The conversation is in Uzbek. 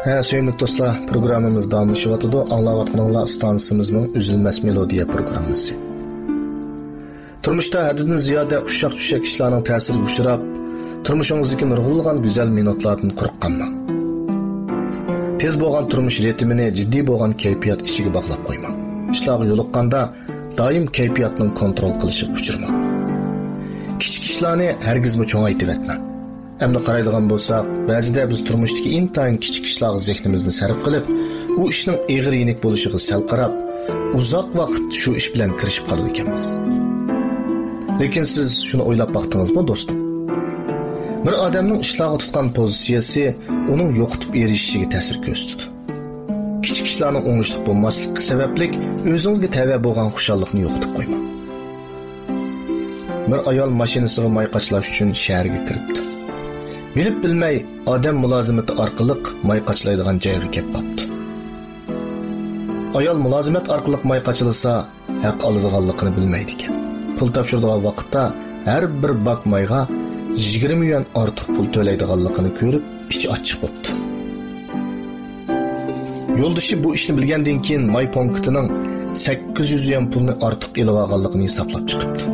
Söyümlük dostlar, programımız davamlaşıvatıdı. Anlavatqanыңlar stansimizning üzülmez melodiya programmasi. Turmuşda haddidan ziyade uşaq-çuşaq işlarning ta'siriga uchrab, turmushingizdagi nurg'ulg'an go'zal minutlardan qo'rqqanman. Tez bo'lgan turmush ritmini jiddiy bo'lgan kayfiyat ichiga bog'lab qo'ymang. Ishlarga yo'liqqanda doim kayfiyatning kontrol qilishiga uchirmang. Kichik ishlarni hargizmi cho'ngaytib etmang. Endi qaraydigan bo'lsak, ba'zida biz turmushdagi intayin kichik ishlarga zehnimizni sarf qilib, u ishning eg'ir yenik bo'lishiga sal qarab, uzoq vaqt shu ish bilan kirishib qoladi ekanmiz. Lekin siz shuni o'ylab baqdingizmi, do'stim? Bir odamning ishlarga tutgan pozitsiyasi uning yo'qotib erishishiga ta'sir ko'rsatadi. Kichik ishlarning o'ngishli bo'lmasligi sababli o'zingizga tava bo'lgan xushallikni yo'qotib qo'ymang. Bir ayol mashinasiga may qachlash uchun shaharga kiribdi. Bilib bilmay odam mulozimati orqali may qachlaydigan joyga kelib qoldi. Ayol mulozimat orqali may qachlasa, haq oladiganligini bilmaydi ekan. Pul topshiradigan vaqtda har bir bak mayga 20 yuan ortiq pul to'laydiganligini ko'rib, ichi ochiq bo'ldi. Yo'ldoshi bu ishni bilgandan keyin may punktining 800 yuan pulni ortiq ilib olganligini hisoblab chiqibdi.